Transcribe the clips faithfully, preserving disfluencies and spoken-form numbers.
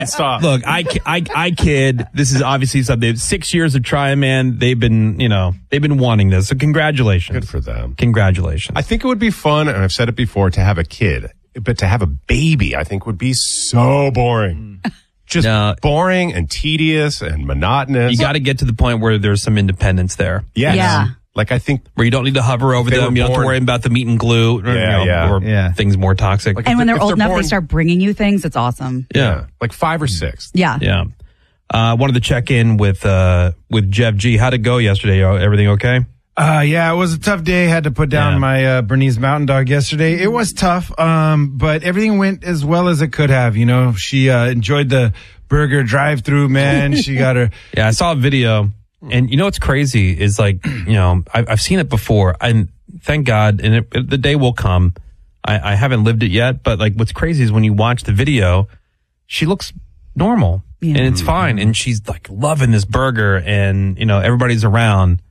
Stop. Look, I, I, I kid. This is obviously something. Six years of trying, man. They've been, you know, they've been wanting this. So congratulations. Good for them. Congratulations. I think it would be fun, and I've said it before, to have a kid. But to have a baby, I think would be so boring. Just No. boring and tedious and monotonous. You got to get to the point where there's some independence there. Yes. Yeah. Like, I think Where you don't need to hover over They them. were You don't have born- to worry about the meat and glue or, Yeah, you know, yeah. or Yeah. things more toxic. Like, And when if they're old they're enough, born- they start bringing you things. It's awesome. yeah. like five or six. Yeah. Yeah. I uh, wanted to check in with uh, with Jeff G. How'd it go yesterday? Everything okay? Uh, yeah, it was a tough day. Had to put down Yeah. my uh, Bernese Mountain Dog yesterday. It was tough, um, but everything went as well as it could have. You know, she uh, enjoyed the burger drive-through, man. She got her. Yeah, I saw a video, and you know what's crazy is like, you know, I've, I've seen it before, and thank God, and it, it, the day will come. I, I haven't lived it yet, but like, what's crazy is when you watch the video, she looks normal, Yeah. and it's fine, and she's like loving this burger, and you know, everybody's around,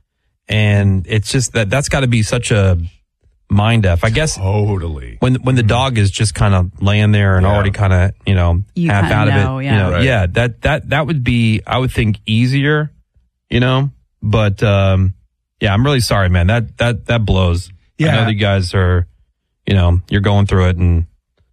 and it's just that that's got to be such a mind f. I guess Totally. when when the dog is just kind of laying there and Yeah. already kind of, you know, You half kinda out of know, it, yeah. you know, Right. yeah, that that that would be, I would think, easier, you know, but um, yeah, I'm really sorry, man. That that that blows. I Yeah. know that you guys are, you know, you're going through it, and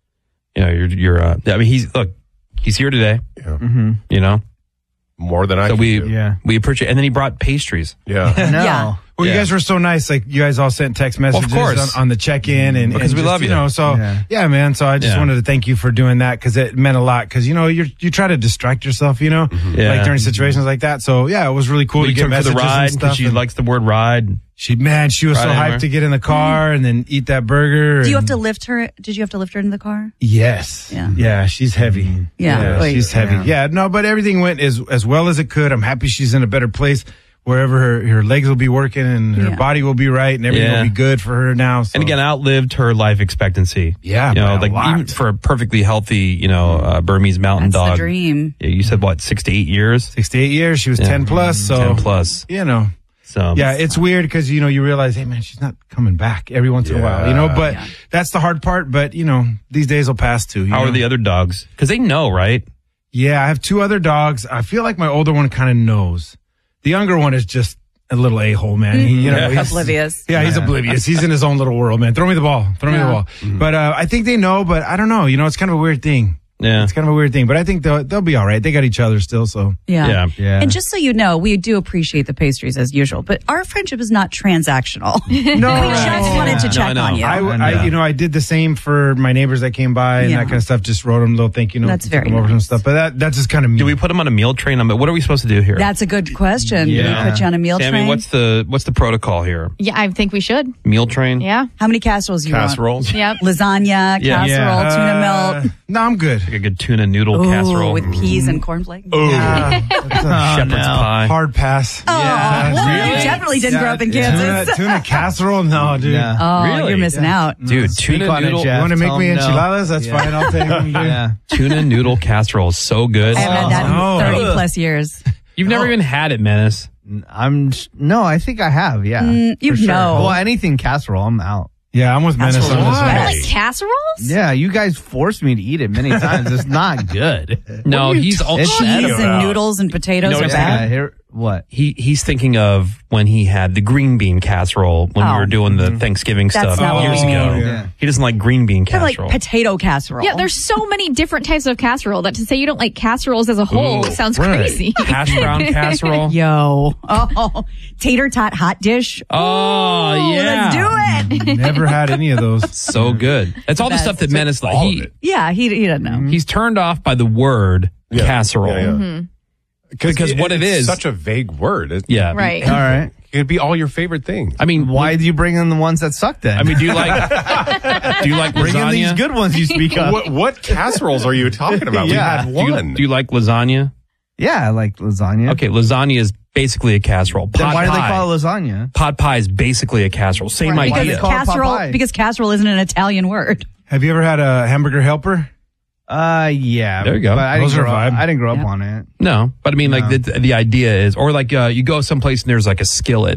you know, you're you're. Uh, I mean, he's look, he's here today, Yeah. you know, More than I so can we do. Yeah. we appreciate. And then he brought pastries. Yeah. No. Yeah. Well, Yeah. you guys were so nice. Like, you guys all sent text messages course. on, on the check-in, and Because and we just, love you. know. So Yeah. yeah. man. So I just Yeah. wanted to thank you for doing that, because it meant a lot. Because you know, you you try to distract yourself, you know, Yeah. like during situations like that. So yeah, it was really cool We to get took her for messages the and ride stuff. because she and likes the word ride. she man, she was so Ride hyped anywhere. to get in the car and then eat that burger. Do you have and- to lift her? Did you have to lift her into the car? Yes. Yeah. Yeah, she's heavy. Yeah. Wait. she's heavy. Yeah. no, but everything went as as well as it could. I'm happy she's in a better place, wherever her, her legs will be working and her Yeah. body will be right and everything Yeah. will be good for her now. So. And again, outlived her life expectancy. Yeah, you know, by a like lot. even for a perfectly healthy, you know, uh, Burmese mountain That's dog. the dream. Yeah, you said what, six to eight years? sixty-eight years, she was Yeah. ten plus. So, Ten plus. you know, So yeah, it's weird because, you know, you realize, hey, man, she's not coming back every once in a while, you know, but Yeah. that's the hard part. But, you know, these days will pass too. You How know? are the other dogs? Because they know, right? Yeah, I have two other dogs. I feel like my older one kind of knows. The younger one is just a little a-hole, man. He, you know, Yeah. he's- Oblivious. Yeah, he's oblivious. He's in his own little world, man. Throw me the ball. Throw me the Yeah. ball. But uh, I think they know, but I don't know. You know, it's kind of a weird thing. Yeah. It's kind of a weird thing. But I think they'll, they'll be all right. They got each other still, so. Yeah. Yeah. Yeah. And just so you know, we do appreciate the pastries as usual, but our friendship is not transactional. No, we just wanted to No, check I know. on you. I, Yeah. I, you know, I did the same for my neighbors that came by and Yeah. that kind of stuff. Just wrote them a little thank you note. That's took very them over some nice. stuff. But that, that's just kind of me. Do we put them on a meal train? I'm- What are we supposed to do here? That's a good question. Do Yeah. we put you on a meal Sammy, train? what's the what's the protocol here? Yeah, I think we should. Meal train? Yeah. How many casseroles do you Casseroles. Yep. want? Lasagna, Yeah. casserole, Uh, tuna melt. No, I'm good. Like a good tuna noodle Ooh, casserole. with peas and cornflakes. Yeah, that's a Shepherd's pie. hard pass. Oh, Yeah, well, really? you definitely didn't grow up in Tuna, Kansas. tuna casserole? No, dude. Yeah. Oh, Really? you're missing out. Dude, Speak tuna on it, noodle, Jeff. You want to make Tell me them no. enchiladas? That's Yeah. fine. I'll take them. dude. Yeah. tuna noodle casserole is so good. I haven't had that in Oh, thirty no. plus years. You've never even had it, Menace. I'm no, I think I have. Yeah, Mm, you for sure. know. Well, anything casserole, I'm out. Yeah, I'm with Menace on this Casserole. one. You Why? like casseroles? Yeah, you guys forced me to eat it many times. It's not good. No, he's all It's Cheese edible. and noodles and potatoes You know are what Yeah, bad. here, what? he he's thinking of when he had the green bean casserole when Oh. we were doing the Thanksgiving That's stuff not what years we ago. mean. Yeah. He doesn't like green bean I like casserole. potato casserole. Yeah, there's so many different types of casserole that to say you don't like casseroles as a whole Ooh, sounds right. crazy. Hash brown casserole. Yo. Oh, tater tot hot dish. Oh Ooh, yeah, Let's do it. Never had any of those. so good. That's all the Best. stuff that Menace like. all He, of it. Yeah, he, he doesn't know. he's turned off by the word Yeah. casserole. Yeah, yeah. Mm-hmm. Because what it it's is- such a vague word. It, Yeah. Right. All right. It could be all your favorite things. I mean, Why do you bring in the ones that suck then? I mean, do you like do you like bring in these lasagna? good ones you speak of. what what casseroles are you talking about? Yeah. We Do had you, one. do you like lasagna? Yeah, I like lasagna. Okay, lasagna is basically a casserole. Pot Then why do they pie. call it lasagna? Pot pie is basically a casserole. Same Right. Why idea. they call it pot Casserole, pie? because casserole isn't an Italian word. Have you ever had a hamburger helper? Uh, yeah. There you go. But I Those didn't are grow up, vibe. I didn't grow up Yeah. on it. No, but I mean, like the, the idea is, or like uh, you go someplace and there's like a skillet.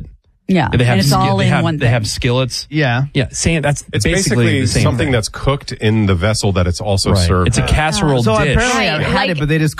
Yeah, They have and it's ski- all they in have, one They thing. have skillets. Yeah. Yeah, same. That's It's basically, basically the same something thing. that's cooked in the vessel that it's also Right. served It's a in. casserole So dish. apparently I've Right, had like- it, but they just